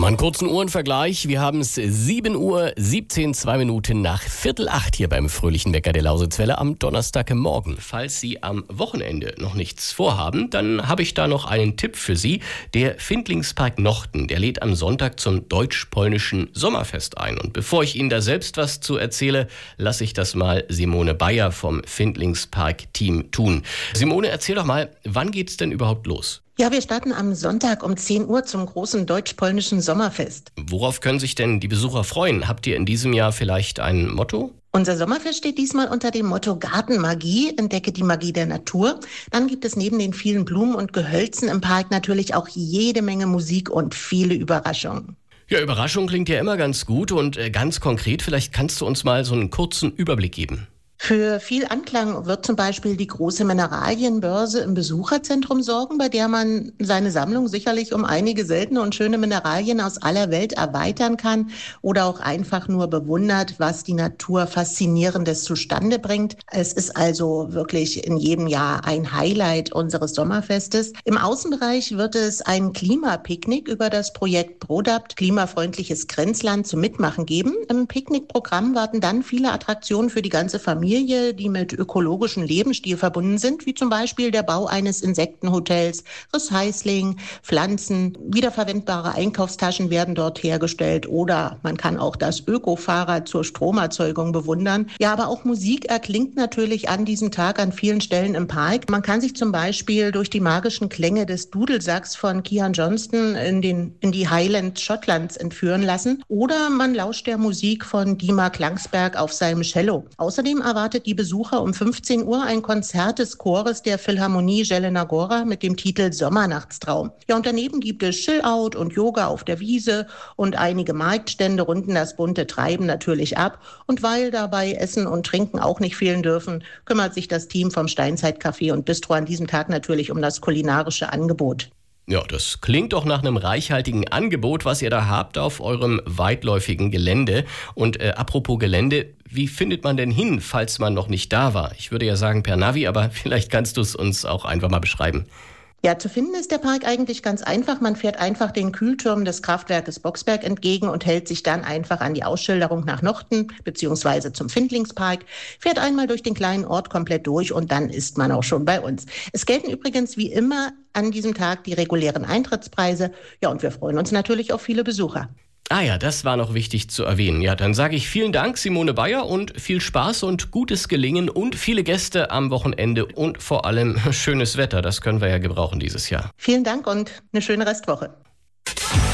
Nochmal einen kurzen Uhrenvergleich. Wir haben es 7 Uhr, 17, 2 Minuten nach 7:45 hier beim fröhlichen Wecker der Lausitzwelle am Donnerstagmorgen. Falls Sie am Wochenende noch nichts vorhaben, dann habe ich da noch einen Tipp für Sie. Der Findlingspark Nochten, der lädt am Sonntag zum deutsch-polnischen Sommerfest ein. Und bevor ich Ihnen da selbst was zu erzähle, lasse ich das mal Simone Bayer vom Findlingspark-Team tun. Simone, erzähl doch mal, wann geht's denn überhaupt los? Ja, wir starten am Sonntag um 10 Uhr zum großen deutsch-polnischen Sommerfest. Worauf können sich denn die Besucher freuen? Habt ihr in diesem Jahr vielleicht ein Motto? Unser Sommerfest steht diesmal unter dem Motto Gartenmagie, entdecke die Magie der Natur. Dann gibt es neben den vielen Blumen und Gehölzen im Park natürlich auch jede Menge Musik und viele Überraschungen. Ja, Überraschung klingt ja immer ganz gut und ganz konkret, vielleicht kannst du uns mal so einen kurzen Überblick geben. Für viel Anklang wird zum Beispiel die große Mineralienbörse im Besucherzentrum sorgen, bei der man seine Sammlung sicherlich um einige seltene und schöne Mineralien aus aller Welt erweitern kann oder auch einfach nur bewundert, was die Natur Faszinierendes zustande bringt. Es ist also wirklich in jedem Jahr ein Highlight unseres Sommerfestes. Im Außenbereich wird es ein Klimapicknick über das Projekt ProDapt, klimafreundliches Grenzland, zum Mitmachen geben. Im Picknickprogramm warten dann viele Attraktionen für die ganze Familie, die mit ökologischem Lebensstil verbunden sind, wie zum Beispiel der Bau eines Insektenhotels, Recycling, Pflanzen, wiederverwendbare Einkaufstaschen werden dort hergestellt oder man kann auch das Öko-Fahrrad zur Stromerzeugung bewundern. Ja, aber auch Musik erklingt natürlich an diesem Tag an vielen Stellen im Park. Man kann sich zum Beispiel durch die magischen Klänge des Dudelsacks von Kian Johnston in die Highlands Schottlands entführen lassen oder man lauscht der Musik von Dima Klangsberg auf seinem Cello. Außerdem erwartet die Besucher um 15 Uhr ein Konzert des Chores der Philharmonie Jelena Góra mit dem Titel Sommernachtstraum. Ja, und daneben gibt es Chill-Out und Yoga auf der Wiese und einige Marktstände runden das bunte Treiben natürlich ab. Und weil dabei Essen und Trinken auch nicht fehlen dürfen, kümmert sich das Team vom Steinzeit-Café und Bistro an diesem Tag natürlich um das kulinarische Angebot. Ja, das klingt doch nach einem reichhaltigen Angebot, was ihr da habt auf eurem weitläufigen Gelände. Und apropos Gelände, wie findet man denn hin, falls man noch nicht da war? Ich würde ja sagen per Navi, aber vielleicht kannst du es uns auch einfach mal beschreiben. Ja, zu finden ist der Park eigentlich ganz einfach. Man fährt einfach den Kühlturm des Kraftwerkes Boxberg entgegen und hält sich dann einfach an die Ausschilderung nach Nochten bzw. zum Findlingspark, fährt einmal durch den kleinen Ort komplett durch und dann ist man auch schon bei uns. Es gelten übrigens wie immer an diesem Tag die regulären Eintrittspreise. Ja, und wir freuen uns natürlich auf viele Besucher. Ah ja, das war noch wichtig zu erwähnen. Ja, dann sage ich vielen Dank, Simone Bayer, und viel Spaß und gutes Gelingen und viele Gäste am Wochenende und vor allem schönes Wetter. Das können wir ja gebrauchen dieses Jahr. Vielen Dank und eine schöne Restwoche.